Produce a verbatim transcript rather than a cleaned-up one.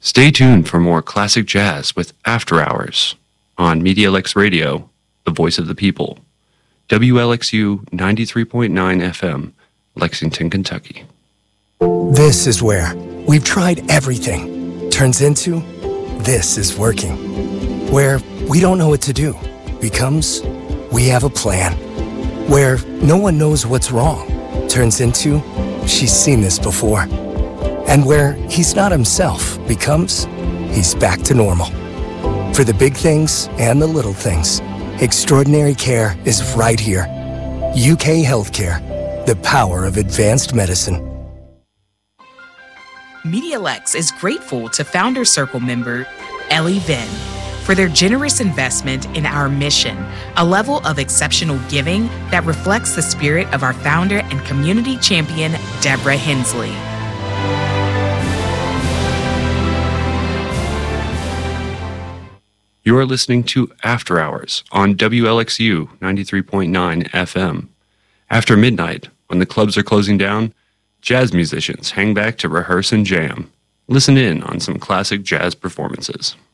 Stay tuned for more classic jazz with After Hours on Media Lex Radio, the voice of the people. W L X U ninety-three point nine F M, Lexington, Kentucky. This is where we've tried everything. Turns into, this is working. Where we don't know what to do becomes, we have a plan. Where no one knows what's wrong turns into, she's seen this before. And where he's not himself becomes, he's back to normal. For the big things and the little things, extraordinary care is right here. U K Healthcare, the power of advanced medicine. MediaLex is grateful to Founder Circle member Ellie Venn for their generous investment in our mission, a level of exceptional giving that reflects the spirit of our founder and community champion, Deborah Hensley. You are listening to After Hours on W L X U ninety-three point nine F M. After midnight, when the clubs are closing down, jazz musicians hang back to rehearse and jam. Listen in on some classic jazz performances.